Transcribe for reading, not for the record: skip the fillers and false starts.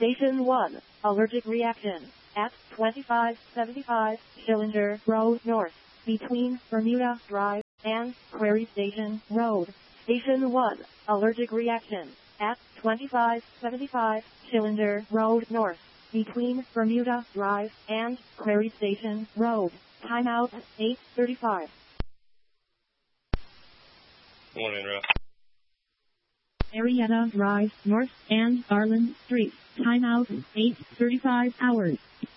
Station 1, allergic reaction, at 2575 Schillinger Road North, between Bermuda Drive and Quarry Station Road. Station 1, allergic reaction, at 2575 Schillinger Road North, between Bermuda Drive and Quarry Station Road. Timeout 8:35. Morning, Ralph. Arietta Drive North and Garland Street. Timeout 8:35 hours.